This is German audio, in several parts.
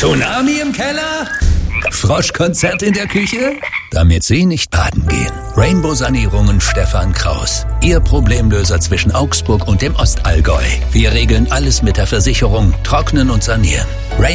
Tsunami im Keller? Froschkonzert in der Küche? Damit Sie nicht baden gehen. Rainbow Sanierungen Stefan Kraus. Ihr Problemlöser zwischen Augsburg und dem Ostallgäu. Wir regeln alles mit der Versicherung, trocknen und sanieren.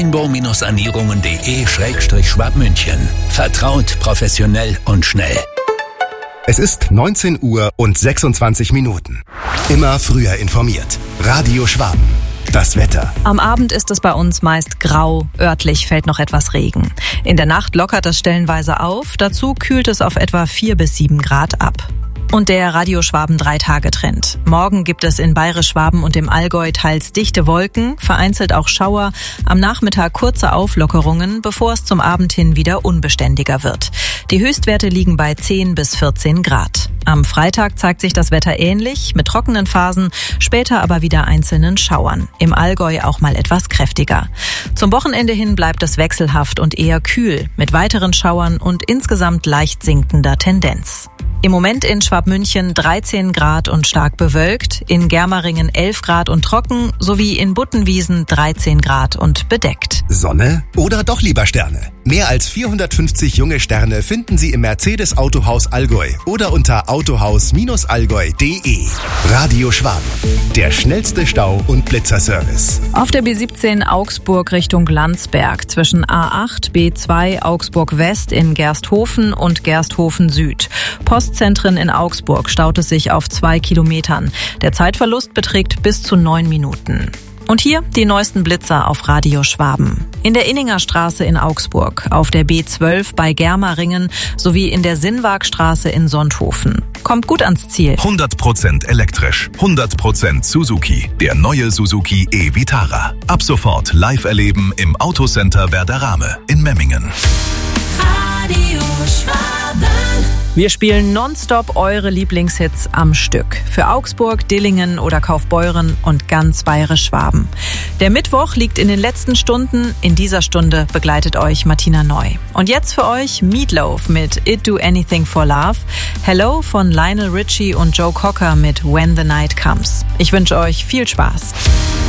rainbow-sanierungen.de/Schwabmünchen. Vertraut, professionell und schnell. Es ist 19 Uhr und 26 Minuten. Immer früher informiert. Radio Schwaben. Das Wetter. Am Abend ist es bei uns meist grau, örtlich fällt noch etwas Regen. In der Nacht lockert es stellenweise auf, dazu kühlt es auf etwa 4 bis 7 Grad ab. Und der Radio Schwaben 3-Tage-Trend. Morgen gibt es in Bayerisch-Schwaben und im Allgäu teils dichte Wolken, vereinzelt auch Schauer, am Nachmittag kurze Auflockerungen, bevor es zum Abend hin wieder unbeständiger wird. Die Höchstwerte liegen bei 10 bis 14 Grad. Am Freitag zeigt sich das Wetter ähnlich, mit trockenen Phasen, später aber wieder einzelnen Schauern. Im Allgäu auch mal etwas kräftiger. Zum Wochenende hin bleibt es wechselhaft und eher kühl, mit weiteren Schauern und insgesamt leicht sinkender Tendenz. Im Moment in Schwabmünchen 13 Grad und stark bewölkt, in Germeringen 11 Grad und trocken, sowie in Buttenwiesen 13 Grad und bedeckt. Sonne oder doch lieber Sterne? Mehr als 450 junge Sterne finden Sie im Mercedes Autohaus Allgäu oder unter autohaus-allgäu.de. Radio Schwaben, der schnellste Stau- und Blitzerservice. Auf der B17 Augsburg Richtung Landsberg zwischen A8, B2 Augsburg West in Gersthofen und Gersthofen Süd. Postzentren in Augsburg staut es sich auf 2 Kilometern. Der Zeitverlust beträgt bis zu 9 Minuten. Und hier die neuesten Blitzer auf Radio Schwaben. In der Inninger Straße in Augsburg, auf der B12 bei Germeringen sowie in der Sinnwagstraße in Sonthofen. Kommt gut ans Ziel. 100% elektrisch, 100% Suzuki. Der neue Suzuki e-Vitara. Ab sofort live erleben im Autocenter Werderame in Memmingen. Radio Schwaben. Wir spielen nonstop eure Lieblingshits am Stück. Für Augsburg, Dillingen oder Kaufbeuren und ganz Bayerisch-Schwaben. Der Mittwoch liegt in den letzten Stunden. In dieser Stunde begleitet euch Martina Neu. Und jetzt für euch Meatloaf mit It Do Anything for Love. Hello von Lionel Richie und Joe Cocker mit When the Night Comes. Ich wünsche euch viel Spaß.